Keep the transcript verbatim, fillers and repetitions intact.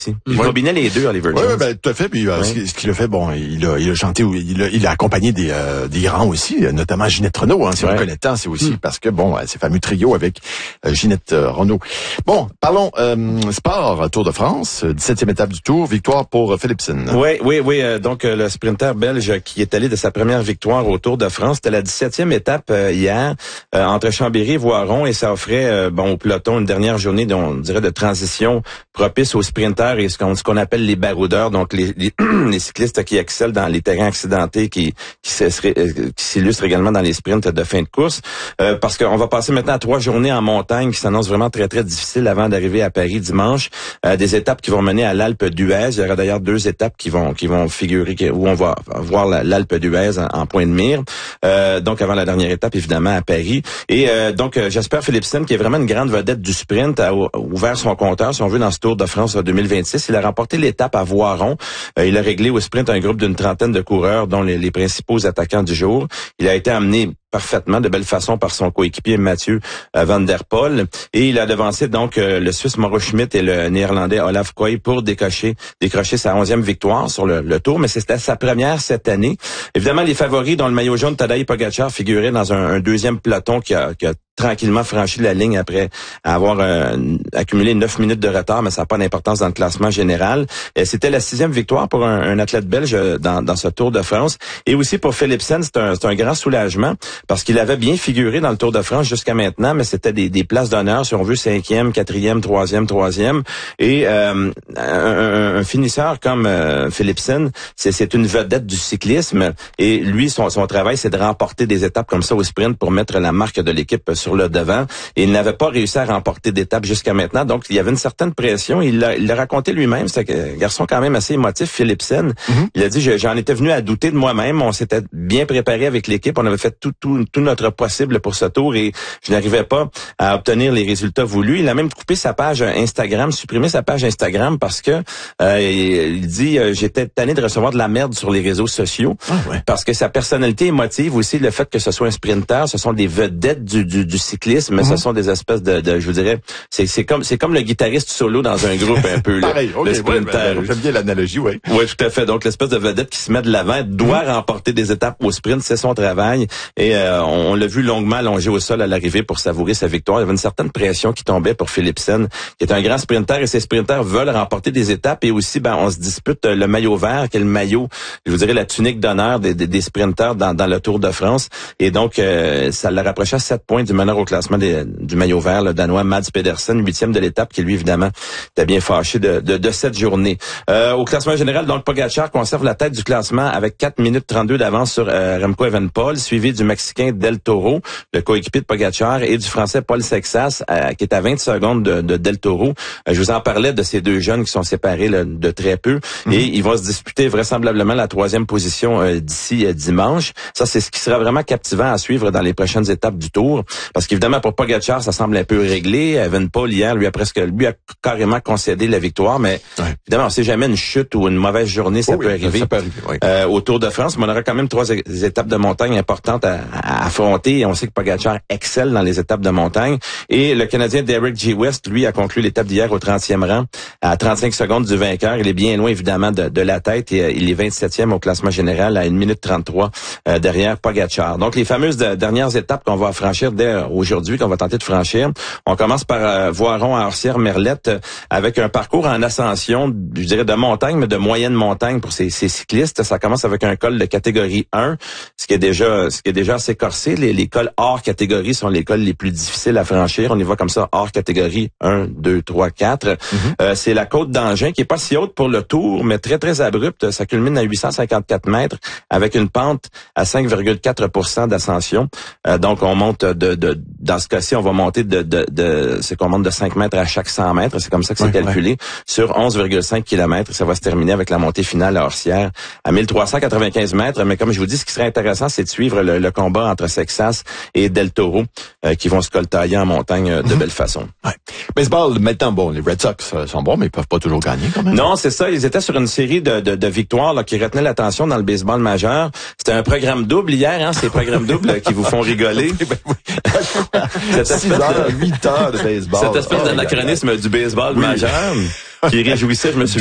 Il ouais. combinait les deux, Oliver Jones. Oui, ben, tout à fait. Puis, euh, ouais. ce qu'il a fait, bon, il a, il a chanté, il a, il a accompagné des, euh, des grands aussi, notamment Ginette Renault. Hein, si ouais. on connaît tant, c'est aussi mm. parce que, bon, ces fameux trios avec euh, Ginette euh, Renault. Bon, parlons euh, sport, Tour de France, dix-septième étape du Tour, victoire pour euh, Philipsen. Oui, oui, oui. Euh, donc, euh, le sprinter belge qui est allé de sa première victoire au Tour de France, c'était la dix-septième étape euh, hier, euh, entre Chambéry et Voiron, et ça offrait, euh, bon, au peloton une dernière journée, dont, on dirait, de transition propice aux sprinters et ce qu'on, ce qu'on appelle les baroudeurs, donc les, les, les cyclistes qui excellent dans les terrains accidentés, qui qui, qui s'illustrent également dans les sprints de fin de course, euh, parce qu'on va passer maintenant à trois journées en montagne qui s'annoncent vraiment très très difficiles avant d'arriver à Paris dimanche. Euh, des étapes qui vont mener à l'Alpe d'Huez. Il y aura d'ailleurs deux étapes qui vont qui vont figurer, où on va voir la, l'Alpe d'Huez en, en point de mire. Euh, donc avant la dernière étape évidemment à Paris. Et euh, donc Jasper Philipsen, qui est vraiment une grande vedette du sprint, a ouvert son compteur, si on veut, dans ce Tour de France deux mille vingt-six. Il a remporté l'étape à Voiron. Euh, il a réglé au sprint un groupe d'une trentaine de coureurs, dont les, les principaux attaquants du jour. Il a été amené parfaitement, de belle façon, par son coéquipier Mathieu euh, Van Der Poel. Et il a devancé donc euh, le Suisse Mauro Schmidt et le Néerlandais Olaf Koy pour décocher, décrocher sa onzième victoire sur le, le Tour. Mais c'était sa première cette année. Évidemment, les favoris, dont le maillot jaune Tadej Pogačar, figuraient dans un, un deuxième peloton qui a, qui a tranquillement franchi la ligne après avoir euh, accumulé neuf minutes de retard, mais ça n'a pas d'importance dans le classement général. Et c'était la sixième victoire pour un, un athlète belge dans, dans ce Tour de France. Et aussi pour Philipsen, c'est un, c'est un grand soulagement, parce qu'il avait bien figuré dans le Tour de France jusqu'à maintenant, mais c'était des, des places d'honneur, si on veut, cinquième, quatrième, troisième, troisième. Et euh, un, un finisseur comme euh, Philipsen, c'est, c'est une vedette du cyclisme. Et lui, son, son travail, c'est de remporter des étapes comme ça au sprint pour mettre la marque de l'équipe sur le devant. Et il n'avait pas réussi à remporter d'étapes jusqu'à maintenant. Donc, il y avait une certaine pression. Il l'a, il l'a raconté lui-même. C'est un garçon quand même assez émotif, Philipsen. Mm-hmm. Il a dit, j'en étais venu à douter de moi-même. On s'était bien préparé avec l'équipe. On avait fait tout, tout, tout notre possible pour ce tour et je n'arrivais pas à obtenir les résultats voulus. Il a même coupé sa page Instagram, supprimé sa page Instagram parce que euh, il dit euh, j'étais tanné de recevoir de la merde sur les réseaux sociaux. Ah ouais. Parce que sa personnalité émotive aussi, le fait que ce soit un sprinter, ce sont des vedettes du, du, du cyclisme, mais mm-hmm. ce sont des espèces de, de je vous dirais, c'est, c'est comme c'est comme le guitariste solo dans un groupe un peu. Pareil, le, okay, le sprinter. Ouais, ben, j'aime bien l'analogie, oui. Oui, tout à fait. Donc l'espèce de vedette qui se met de l'avant doit mm-hmm. remporter des étapes au sprint, c'est son travail. Et euh, on, on l'a vu longuement allongé au sol à l'arrivée pour savourer sa victoire. Il y avait une certaine pression qui tombait pour Philipsen, qui est un grand sprinter, et ces sprinters veulent remporter des étapes. Et aussi, ben, on se dispute le maillot vert, qui est le maillot, je vous dirais, la tunique d'honneur des, des, des sprinters dans, dans le Tour de France. Et donc, euh, ça l'a rapproché à sept points du meneur au classement des, du maillot vert, le Danois Mads Pedersen, huitième de l'étape, qui lui, évidemment, était bien fâché de, de, de cette journée. Euh, au classement général, donc, Pogačar conserve la tête du classement avec quatre minutes trente-deux d'avance sur euh, Remco Evenepoel, suivi du Mexicain Del Toro, le coéquipier de Pogačar, et du Français Paul Sexas, euh, qui est à vingt secondes de, de Del Toro. Euh, je vous en parlais de ces deux jeunes qui sont séparés là, de très peu, mm-hmm. et ils vont se disputer vraisemblablement la troisième position euh, d'ici euh, dimanche. Ça, c'est ce qui sera vraiment captivant à suivre dans les prochaines étapes du Tour, parce qu'évidemment, pour Pogačar, ça semble un peu réglé. Evenepoel, hier, lui a presque, lui a carrément concédé la victoire, mais ouais. évidemment, on sait jamais, une chute ou une mauvaise journée, ça, oh peut, oui, arriver. ça peut arriver. Oui. Euh, au Tour de France, mais on aura quand même trois é- étapes de montagne importantes à, à affronter, et on sait que Pogačar excelle dans les étapes de montagne. Et le Canadien Derek G. West, lui, a conclu l'étape d'hier au trentième rang, à trente-cinq secondes du vainqueur. Il est bien loin, évidemment, de, de la tête, et euh, il est vingt-septième au classement général à une minute trente-trois euh, derrière Pogačar. Donc, les fameuses de, dernières étapes qu'on va franchir dès aujourd'hui, qu'on va tenter de franchir. On commence par euh, Voiron à Orsières-Merlette, euh, avec un parcours en ascension, je dirais de montagne, mais de moyenne montagne pour ces, ces cyclistes. Ça commence avec un col de catégorie un, ce qui est déjà, ce qui est déjà assez corsé. Les, les cols hors catégorie sont les cols les plus difficiles à franchir. On y va comme ça, hors catégorie un, deux, trois, quatre. Mm-hmm. Euh, c'est la côte d'Angers, qui est pas si haute pour le Tour, mais très, très abrupte. Ça culmine à huit cent cinquante-quatre mètres, avec une pente à cinq virgule quatre pour cent d'ascension. Euh, donc, on monte de, de, dans ce cas-ci, on va monter de, de, de, c'est qu'on monte de cinq mètres à chaque cent mètres. C'est comme ça que c'est ouais, calculé. Ouais. Sur onze virgule cinq kilomètres. Ça va se terminer avec la montée finale à Orsières à mille trois cent quatre-vingt-quinze mètres. Mais comme je vous dis, ce qui serait intéressant, c'est de suivre le, le combat entre Sexas et Del Toro, euh, qui vont se coltailler en montagne euh, de mm-hmm. belle façon. Ouais. Baseball, maintenant, bon, les Red Sox euh, sont bons, mais ils peuvent pas toujours gagner quand même. Non, c'est ça. Ils étaient sur une série de, de, de victoires là, qui retenaient l'attention dans le baseball majeur. C'était un programme double hier, hein, ces programmes doubles qui vous font rigoler. Cette espèce de huit heures de baseball. Cette espèce oh, d'anachronisme du baseball oui. majeur. qui réjouissait, je me souviens,